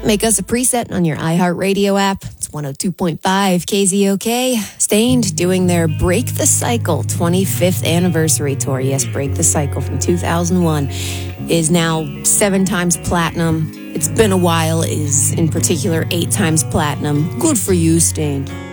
Make us a preset on your iHeartRadio app. It's 102.5 KZOK. Stained doing their Break the Cycle 25th anniversary tour. Yes, Break the Cycle from 2001 is now 7 times platinum. It's been a while, is in particular 8 times platinum. Good for you, Stained.